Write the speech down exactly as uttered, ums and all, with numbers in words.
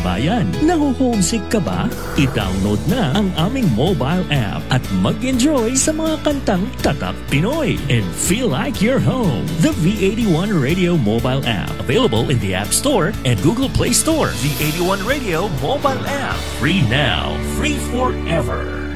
bayan. Naho-homesick ka ba? I-download na ang aming mobile app at mag-enjoy sa mga kantang Tatak Pinoy and feel like you're home. The V eighty-one Radio mobile app, available in the App Store and Google Play Store. V eighty-one Radio mobile app, free now, free forever.